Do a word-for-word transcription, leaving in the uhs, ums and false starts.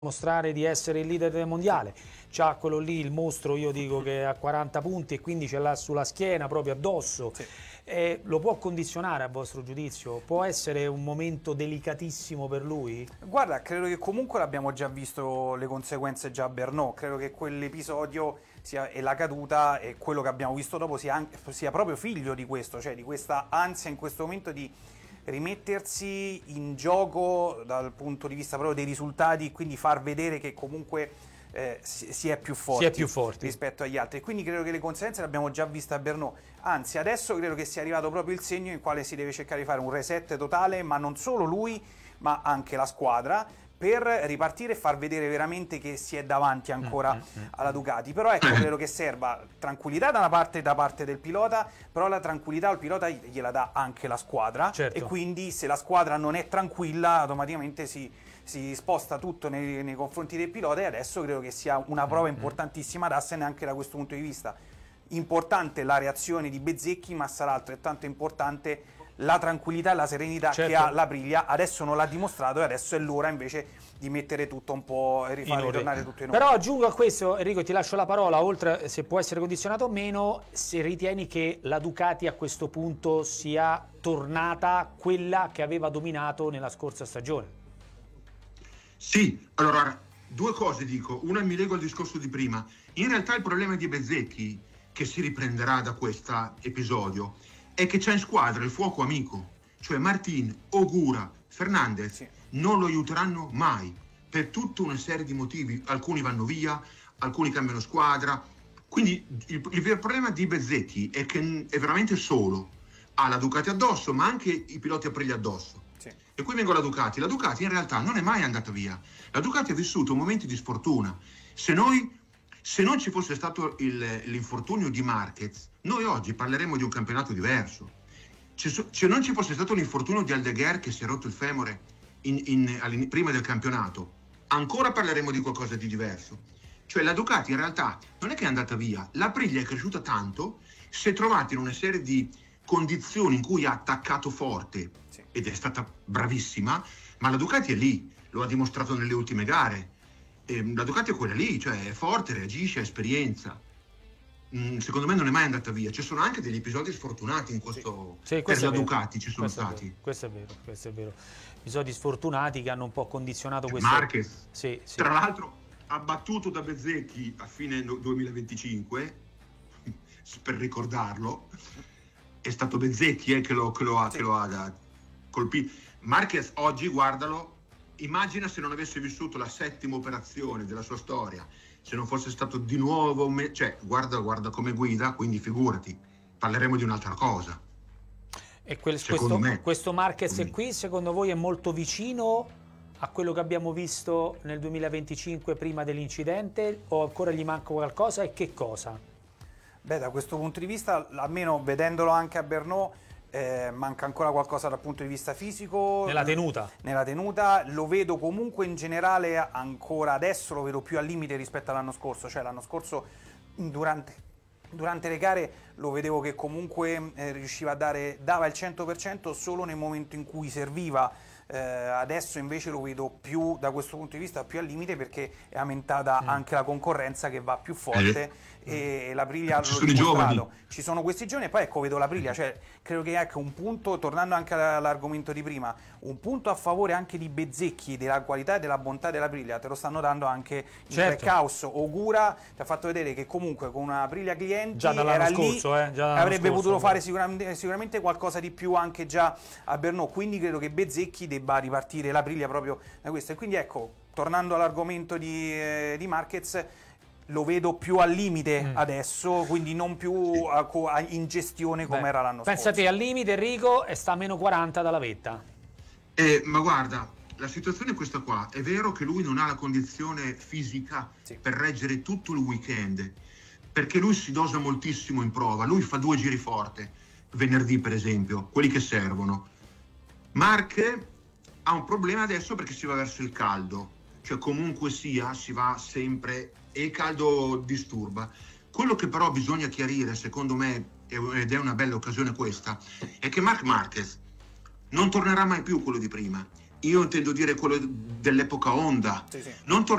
mostrare di essere il leader del mondiale, c'ha quello lì, il mostro, io dico che ha quaranta punti e quindi ce l'ha sulla schiena proprio addosso, Sì. eh, lo può condizionare a vostro giudizio? Può essere un momento delicatissimo per lui? Guarda, credo che comunque l'abbiamo già visto le conseguenze già a Brno, credo che quell'episodio sia, e la caduta e quello che abbiamo visto dopo sia, anche, sia proprio figlio di questo, cioè di questa ansia in questo momento di rimettersi in gioco dal punto di vista proprio dei risultati, quindi far vedere che comunque eh, si, si è più forti, Si è più forti rispetto agli altri. Quindi credo che le conseguenze le abbiamo già viste a Brno, anzi adesso credo che sia arrivato proprio il segno in quale si deve cercare di fare un reset totale, ma non solo lui ma anche la squadra, per ripartire e far vedere veramente che si è davanti ancora mm-hmm. alla Ducati. Però ecco, credo che serva tranquillità da una parte da parte del pilota, però la tranquillità al pilota gliela dà anche la squadra, certo. E quindi se la squadra non è tranquilla automaticamente si, si sposta tutto nei, nei confronti del pilota, e adesso credo che sia una prova mm-hmm. importantissima da Assen anche da questo punto di vista. Importante la reazione di Bezzecchi, ma sarà altrettanto importante la tranquillità e la serenità certo. che ha l'Aprilia. Adesso non l'ha dimostrato e adesso è l'ora invece di mettere tutto un po' e rifare ritornare tutto in ordine. Però aggiungo a questo, Enrico, ti lascio la parola, oltre se può essere condizionato o meno, se ritieni che la Ducati a questo punto sia tornata quella che aveva dominato nella scorsa stagione. Sì, allora due cose dico, una mi lego al discorso di prima. In realtà il problema di Bezzecchi, che si riprenderà da questo episodio, è che c'è in squadra il fuoco amico, cioè Martin, Ogura, Fernandez, sì. non lo aiuteranno mai, per tutta una serie di motivi. Alcuni vanno via, alcuni cambiano squadra, quindi il, il vero problema di Bezzecchi è che è veramente solo, ha la Ducati addosso, ma anche i piloti Aprilia addosso. Sì. E qui vengo alla Ducati. La Ducati in realtà non è mai andata via, la Ducati ha vissuto momenti di sfortuna. Se noi Se non ci fosse stato il, l'infortunio di Marquez, noi oggi parleremmo di un campionato diverso. Se non ci fosse stato l'infortunio di Aldeguer che si è rotto il femore in, in, prima del campionato, ancora parleremmo di qualcosa di diverso. Cioè la Ducati in realtà non è che è andata via, l'Aprilia è cresciuta tanto, si è trovata in una serie di condizioni in cui ha attaccato forte, sì. ed è stata bravissima, ma la Ducati è lì, lo ha dimostrato nelle ultime gare. La Ducati è quella lì, cioè è forte, reagisce, ha esperienza. Mm, secondo me non è mai andata via. Ci sono anche degli episodi sfortunati in questo, sì. Sì, per la vero. Ducati ci sono questo stati. È questo è vero, questo è vero. Episodi sfortunati che hanno un po' condizionato cioè, questo. Marquez, sì, sì. tra l'altro abbattuto da Bezzecchi a fine duemilaventicinque, per ricordarlo, è stato Bezzecchi eh, che, lo, che lo ha, sì. che lo ha colpito. Marquez oggi, guardalo, immagina se non avesse vissuto la settima operazione della sua storia, se non fosse stato di nuovo, me- cioè guarda, guarda come guida, quindi figurati, parleremo di un'altra cosa. E quel, secondo questo, me. questo Marquez qui, secondo voi, è molto vicino a quello che abbiamo visto nel duemilaventicinque prima dell'incidente, o ancora gli manca qualcosa, e che cosa? Beh, da questo punto di vista, almeno vedendolo anche a Brno, Eh, manca ancora qualcosa dal punto di vista fisico, nella tenuta nella tenuta lo vedo comunque in generale ancora adesso lo vedo più al limite rispetto all'anno scorso, cioè l'anno scorso durante, durante le gare lo vedevo che comunque eh, riusciva a dare dava il cento per cento solo nel momento in cui serviva. Eh, adesso invece lo vedo più da questo punto di vista più al limite, perché è aumentata mm. anche la concorrenza che va più forte eh. e l'Aprilia l'ho dimostrato. Ci sono questi giorni e poi ecco vedo l'Aprilia, cioè credo che ecco un punto, tornando anche all'argomento di prima, un punto a favore anche di Bezzecchi, della qualità e della bontà dell'Aprilia te lo stanno dando anche il certo. Trackhouse. Ogura ti ha fatto vedere che comunque con una Aprilia clienti già era scorso, lì eh, già avrebbe scorso, potuto eh. fare sicuramente, sicuramente qualcosa di più anche già a Brno, quindi credo che Bezzecchi debba ripartire l'Aprilia proprio da questo. E quindi ecco, tornando all'argomento di, eh, di Marquez, lo vedo più al limite mm. adesso, quindi non più a, a, in gestione come Beh, era l'anno pensa scorso. Pensa te, al limite Enrico, e sta a meno quaranta dalla vetta. Eh, ma guarda, la situazione è questa qua. È vero che lui non ha la condizione fisica sì. per reggere tutto il weekend, perché lui si dosa moltissimo in prova. Lui fa due giri forte, venerdì per esempio, quelli che servono. Marche ha un problema adesso perché si va verso il caldo, cioè comunque sia si va sempre e il caldo disturba. Quello che però bisogna chiarire, secondo me, ed è una bella occasione questa, è che Marc Marquez non tornerà mai più quello di prima, io intendo dire quello dell'epoca Honda. Sì, sì. Non